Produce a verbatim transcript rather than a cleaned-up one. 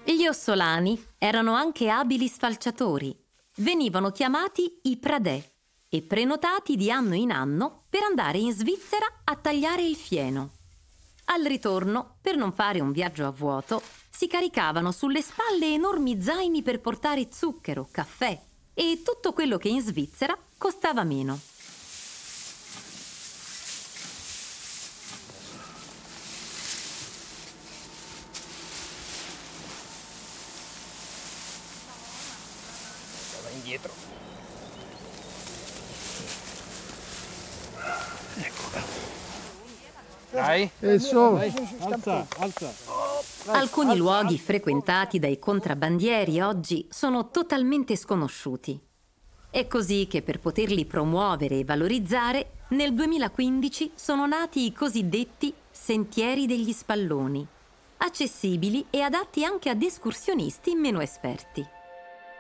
Gli ossolani erano anche abili sfalciatori. Venivano chiamati i Pradè e prenotati di anno in anno per andare in Svizzera a tagliare il fieno. Al ritorno, per non fare un viaggio a vuoto, si caricavano sulle spalle enormi zaini per portare zucchero, caffè e tutto quello che in Svizzera costava meno. Va indietro. Eccola. Dai. E su. Alza, alza. Alcuni luoghi frequentati dai contrabbandieri oggi sono totalmente sconosciuti. È così che per poterli promuovere e valorizzare, nel duemilaquindici sono nati i cosiddetti Sentieri degli Spalloni, accessibili e adatti anche ad escursionisti meno esperti.